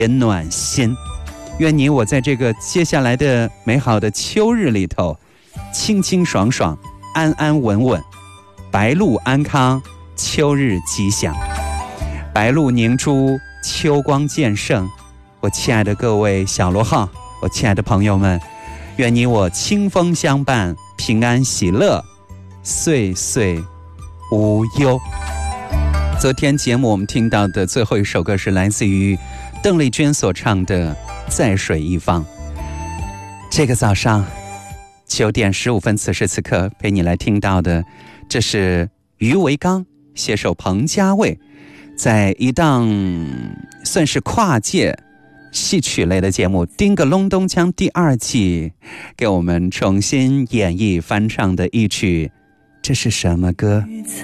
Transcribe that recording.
暖心。愿你我在这个接下来的美好的秋日里头，清清爽爽，安安稳稳，白露安康，秋日吉祥。白露凝珠，秋光渐盛。我亲爱的各位小螺号，我亲爱的朋友们，愿你我清风相伴，平安喜乐，岁岁无忧。昨天节目我们听到的最后一首歌是来自于邓丽君所唱的《在水一方》。这个早上9点15分，此时此刻陪你来听到的，这是于维刚携手彭佳慧，在一档算是跨界戏曲类的节目《叮个隆咚锵》第2季，给我们重新演绎翻唱的一曲。这是什么歌？